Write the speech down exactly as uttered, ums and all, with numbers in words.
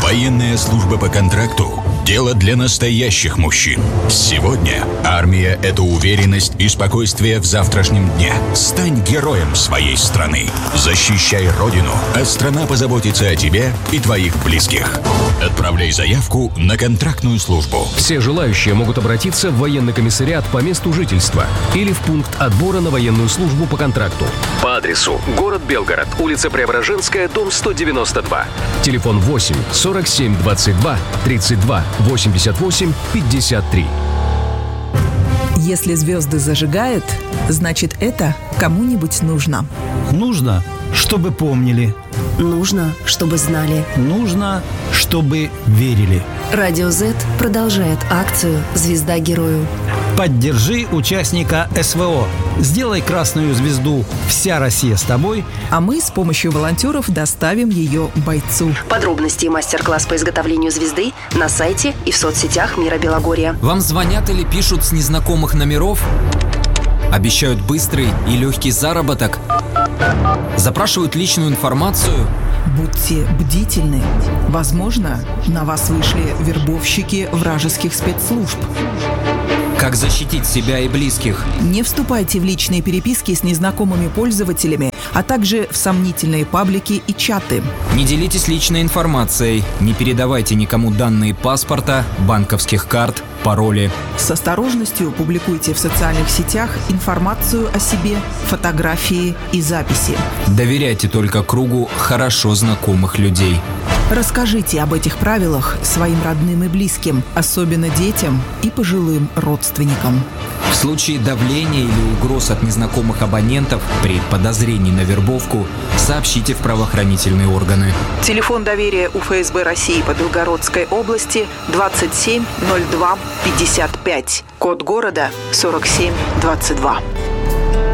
Военная служба по контракту – дело для настоящих мужчин. Сегодня армия – это уверенность и спокойствие в завтрашнем дне. Стань героем своей страны. Защищай Родину, а страна позаботится о тебе и твоих близких. Отправляй заявку на контрактную службу. Все желающие могут обратиться в военный комиссариат по месту жительства или в пункт отбора на военную службу по контракту. По адресу: город Белгород, улица Преображенская, дом сто девяносто два. Телефон восемь сорок семь двадцать два тридцать два восемьдесят восемь пятьдесят три. Если звезды зажигают, значит, это кому-нибудь нужно. Нужно, чтобы помнили. Нужно, чтобы знали. Нужно, чтобы верили. Радио Z продолжает акцию «Звезда герою». Поддержи участника СВО. Сделай красную звезду «Вся Россия с тобой», а мы с помощью волонтеров доставим ее бойцу. Подробности и мастер-класс по изготовлению звезды на сайте и в соцсетях Мира Белогорья. Вам звонят или пишут с незнакомых номеров? Обещают быстрый и легкий заработок? Запрашивают личную информацию? Будьте бдительны. Возможно, на вас вышли вербовщики вражеских спецслужб. Как защитить себя и близких? Не вступайте в личные переписки с незнакомыми пользователями, а также в сомнительные паблики и чаты. Не делитесь личной информацией, не передавайте никому данные паспорта, банковских карт, пароли. С осторожностью публикуйте в социальных сетях информацию о себе, фотографии и записи. Доверяйте только кругу хорошо знакомых людей. Расскажите об этих правилах своим родным и близким, особенно детям и пожилым родственникам. В случае давления или угроз от незнакомых абонентов при подозрении на вербовку сообщите в правоохранительные органы. Телефон доверия у ФСБ России по Белгородской области двадцать семь ноль два пятьдесят пять. Код города сорок семь двадцать два.